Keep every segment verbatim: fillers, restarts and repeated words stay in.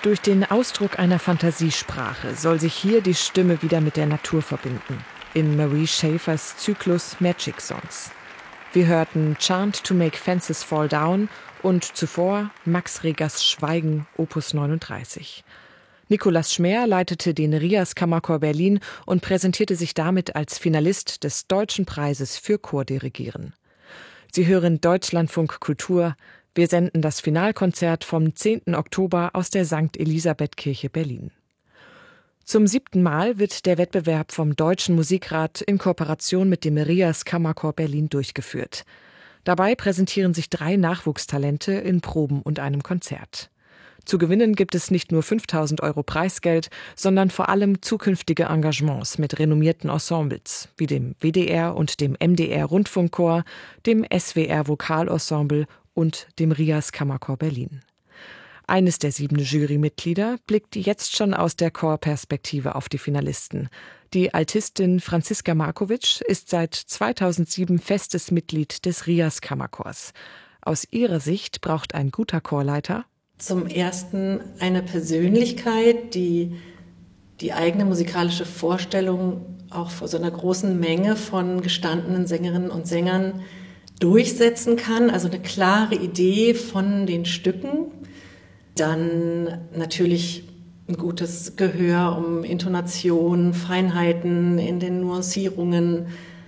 Durch den Ausdruck einer Fantasiesprache soll sich hier die Stimme wieder mit der Natur verbinden. In Marie Schaefers Zyklus Magic Songs. Wir hörten Chant to Make Fences Fall Down und zuvor Max Regers Schweigen, Opus neununddreißig. Nikolaus Schmeer leitete den Rias Kammerchor Berlin und präsentierte sich damit als Finalist des Deutschen Preises für Chordirigieren. Sie hören Deutschlandfunk Kultur. Wir senden das Finalkonzert vom zehnten Oktober aus der Sankt Elisabeth-Kirche Berlin. Zum siebten Mal wird der Wettbewerb vom Deutschen Musikrat in Kooperation mit dem Rias Kammerchor Berlin durchgeführt. Dabei präsentieren sich drei Nachwuchstalente in Proben und einem Konzert. Zu gewinnen gibt es nicht nur fünftausend Euro Preisgeld, sondern vor allem zukünftige Engagements mit renommierten Ensembles, wie dem W D R und dem M D R Rundfunkchor, dem S W R Vokalensemble und dem Rias Kammerchor Berlin. Eines der sieben Jurymitglieder blickt jetzt schon aus der Chorperspektive auf die Finalisten. Die Altistin Franziska Markovic ist seit zweitausendsieben festes Mitglied des Rias Kammerchors. Aus ihrer Sicht braucht ein guter Chorleiter zum Ersten eine Persönlichkeit, die die eigene musikalische Vorstellung auch vor so einer großen Menge von gestandenen Sängerinnen und Sängern durchsetzen kann, also eine klare Idee von den Stücken. Dann natürlich ein gutes Gehör, um Intonation, Feinheiten in den Nuancierungen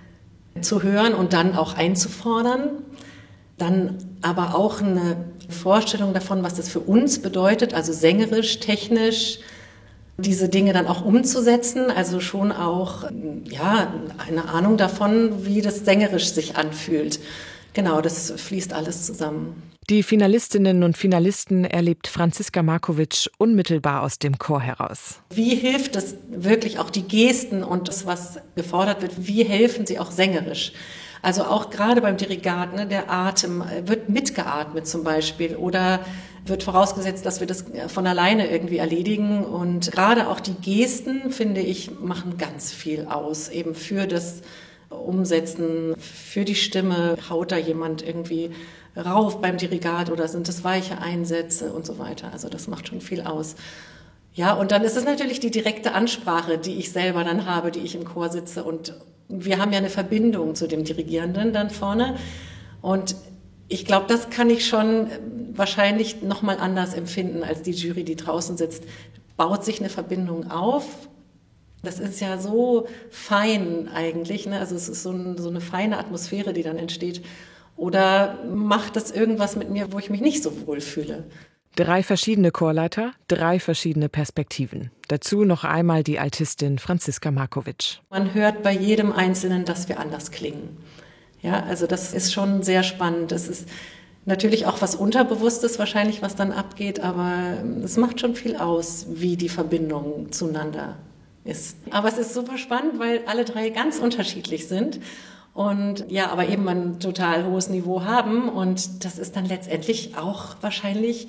zu hören und dann auch einzufordern. Dann aber auch eine Vorstellung davon, was das für uns bedeutet, also sängerisch, technisch, diese Dinge dann auch umzusetzen, also schon auch ja, eine Ahnung davon, wie das sängerisch sich anfühlt. Genau, das fließt alles zusammen. Die Finalistinnen und Finalisten erlebt Franziska Markovic unmittelbar aus dem Chor heraus. Wie hilft es wirklich auch die Gesten und das, was gefordert wird, wie helfen sie auch sängerisch? Also auch gerade beim Dirigat, ne, der Atem, wird mitgeatmet zum Beispiel oder wird vorausgesetzt, dass wir das von alleine irgendwie erledigen. Und gerade auch die Gesten, finde ich, machen ganz viel aus, eben für das Umsetzen, für die Stimme. Haut da jemand irgendwie rauf beim Dirigat oder sind es weiche Einsätze und so weiter. Also das macht schon viel aus. Ja, und dann ist es natürlich die direkte Ansprache, die ich selber dann habe, die ich im Chor sitze. Und wir haben ja eine Verbindung zu dem Dirigierenden dann vorne. Und ich glaube, das kann ich schon wahrscheinlich nochmal anders empfinden als die Jury, die draußen sitzt. Baut sich eine Verbindung auf. Das ist ja so fein eigentlich, ne? Also es ist so, ein, so eine feine Atmosphäre, die dann entsteht. Oder macht das irgendwas mit mir, wo ich mich nicht so wohl fühle? Drei verschiedene Chorleiter, drei verschiedene Perspektiven. Dazu noch einmal die Altistin Franziska Markovic. Man hört bei jedem Einzelnen, dass wir anders klingen. Ja, also das ist schon sehr spannend. Das ist natürlich auch was Unterbewusstes wahrscheinlich, was dann abgeht, aber es macht schon viel aus, wie die Verbindung zueinander ist. Aber es ist super spannend, weil alle drei ganz unterschiedlich sind. Und ja, aber eben ein total hohes Niveau haben. Und das ist dann letztendlich auch wahrscheinlich,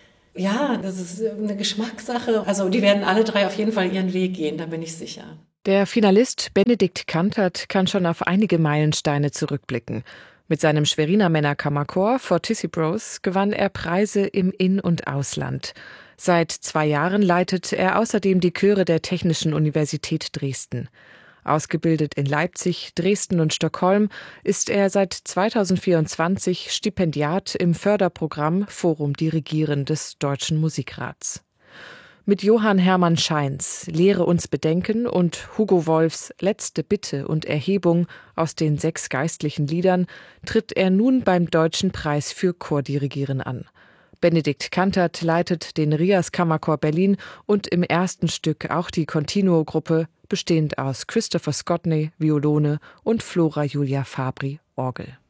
ja, das ist eine Geschmackssache. Also die werden alle drei auf jeden Fall ihren Weg gehen, da bin ich sicher. Der Finalist Benedikt Kantert kann schon auf einige Meilensteine zurückblicken. Mit seinem Schweriner Männerkammerchor Fortissi Bros gewann er Preise im In- und Ausland. Seit zwei Jahren leitet er außerdem die Chöre der Technischen Universität Dresden. Ausgebildet in Leipzig, Dresden und Stockholm ist er seit zweitausendvierundzwanzig Stipendiat im Förderprogramm Forum Dirigieren des Deutschen Musikrats. Mit Johann Hermann Scheins Lehre uns bedenken und Hugo Wolfs Letzte Bitte und Erhebung aus den sechs geistlichen Liedern tritt er nun beim Deutschen Preis für Chordirigieren an. Benedikt Kantert leitet den Rias Kammerchor Berlin und im ersten Stück auch die Continuo-Gruppe, bestehend aus Christopher Scotney, Violone und Flora Julia Fabri, Orgel.